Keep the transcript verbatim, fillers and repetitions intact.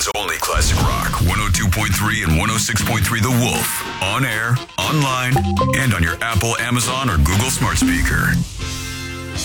Hollywood's only classic rock. one oh two point three and one oh six point three The Wolf. On air, online, and on your Apple, Amazon, or Google smart speaker.